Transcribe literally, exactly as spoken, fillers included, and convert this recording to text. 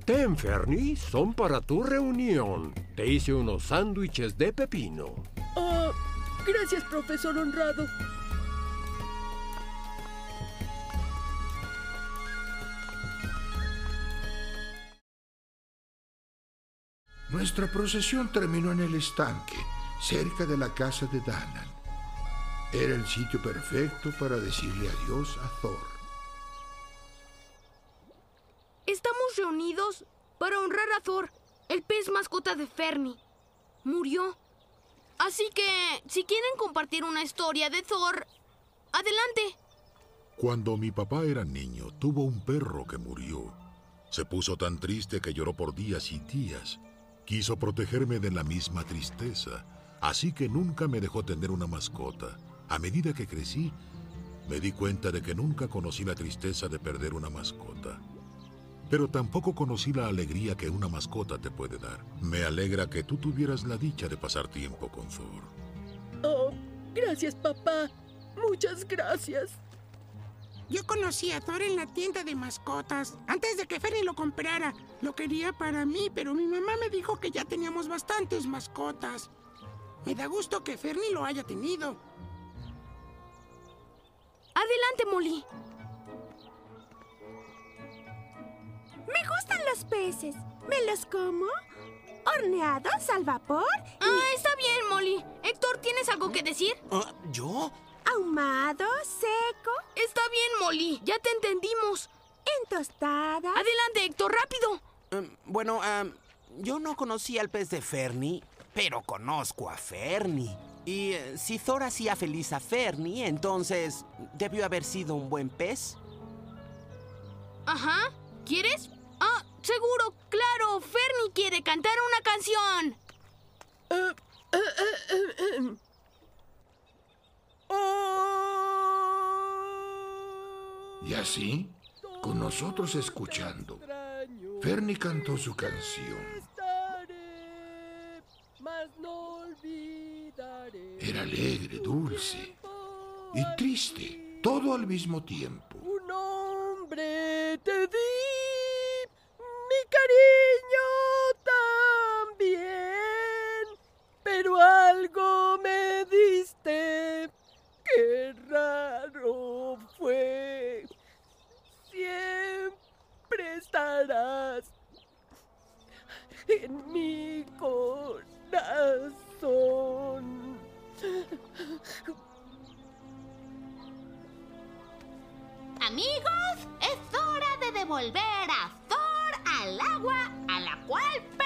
Ten, Fernie, son para tu reunión. Te hice unos sándwiches de pepino. Oh, gracias, profesor honrado. Nuestra procesión terminó en el estanque, cerca de la casa de Danan. Era el sitio perfecto para decirle adiós a Thor. Estamos reunidos para honrar a Thor, el pez mascota de Fernie. Murió. Así que, si quieren compartir una historia de Thor, adelante. Cuando mi papá era niño, tuvo un perro que murió. Se puso tan triste que lloró por días y días. Quiso protegerme de la misma tristeza, así que nunca me dejó tener una mascota. A medida que crecí, me di cuenta de que nunca conocí la tristeza de perder una mascota. Pero tampoco conocí la alegría que una mascota te puede dar. Me alegra que tú tuvieras la dicha de pasar tiempo con Thor. Oh, gracias, papá. Muchas gracias. Yo conocí a Thor en la tienda de mascotas, antes de que Fernie lo comprara. Lo quería para mí, pero mi mamá me dijo que ya teníamos bastantes mascotas. Me da gusto que Fernie lo haya tenido. Adelante, Molly. Me gustan los peces. ¿Me los como? ¿Horneados al vapor? Y... Ah, está bien, Molly. Héctor, ¿tienes algo que decir? Uh, ¿Yo? ¿Ahumado? ¿Seco? Está bien, Molly. Ya te entendimos. ¿En tostadas? Adelante, Héctor, rápido. Um, bueno, um, yo no conocí al pez de Fernie, pero conozco a Fernie. Y uh, si Thor hacía feliz a Fernie, entonces debió haber sido un buen pez. Ajá. ¿Quieres? Ah, seguro, claro. Fernie quiere cantar una canción. Uh, uh, uh, uh, uh. Oh. Y así, con nosotros escuchando, Fernie cantó su canción. Era alegre, dulce y triste, todo al mismo tiempo. Un hombre te di, mi cariño también, pero algo me diste, qué raro fue. Siempre estarás en mi corazón. Amigos, es hora de devolver a Thor al agua a la cual